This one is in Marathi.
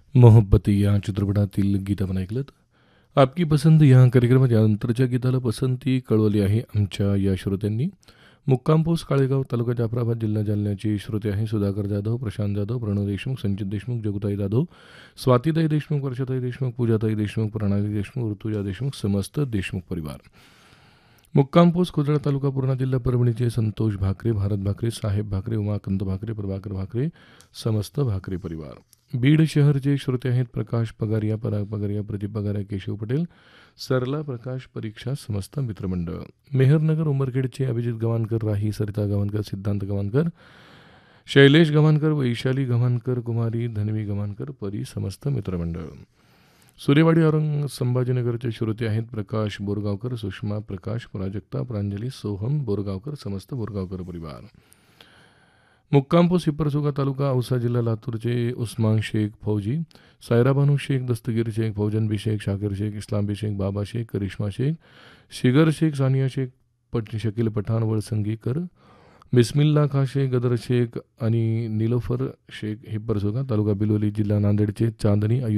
मोहब्बती या चित्रपटातील गीत आपण ऐकलं. आपकी पसंद या कार्यक्रमात यानंतरच्या गीताला पसंती कळवली आहे आमच्या या श्रोत्यांनी. मुक्काम पोस्ट काळेगाव तालुका जाफराबाद जिल्हा जालन्याचे श्रोते आहे सुधाकर जाधव, प्रशांत जाधव, प्रणव देशमुख, संचित देशमुख, जगुताई जाधव, स्वातीताई देशमुख, वर्षाताई देशमुख, पूजाताई देशमुख, प्रणाली देशमुख, ऋतुजा देशमुख, समस्त देशमुख परिवार. मुक्काम पोस्ट खोजळा तालुका पूर्णा जिल्हा परभणीचे संतोष भाकरे, भारत भाकरे, साहेब भाकरे, उमाकांत भाकरे, प्रभाकर भाकरे, समस्त भाकरे परिवार. बीड शहरचे श्रोते आहेत प्रकाश पगारिया, पराग पगारिया, प्रदीप पगारिया, केशव पटेल, सरला प्रकाश परीक्षा, समस्त मित्रमंडळ. मेहरनगर उमरखेडचे अभिजित गव्हाणकर, राही, सरिता गव्हाणकर, सिद्धांत गव्हाणकर, शैलेश गव्हाणकर, वैशाली गव्हाणकर, कुमारी धनवी गव्हाणकर, परी, समस्त मित्रमंडळ. सुरेवाडी औरंग संभाजीनगरचे श्रोते आहेत प्रकाश बोरगावकर, सुषमा प्रकाश, प्राजक्ता, प्रांजली, सोहम बोरगावकर, समस्त बोरगावकर परिवार. मुक्कामपूर सिप्परसुगा तालुका औसा जिल्हा लातूरचे उस्मान शेख फौजी, सायराबानू शेख, दस्तगीर शेख, फौजन बी शेख, शाकिर शेख, इस्लाम बी शेख, बाबा शेख, करिश्मा शेख, शिगर शेख, सानिया शेख, शकील पठाण, वळसंगीकर, बिस्मिल्ला खा शेख, गदर शेख आणि निलोफर शेख हिप्परसुगा तालुका बिलोली जिल्हा नांदेडचे चांदणी